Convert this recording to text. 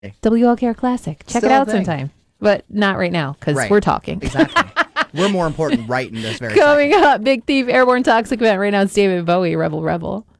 WLKR Classic. Check Still it a out thing. sometime. But not right now, because Right. we're talking. Exactly. We're more important right in this very Coming second. up, Big Thief Airborne Toxic event. Right now it's David Bowie, Rebel Rebel.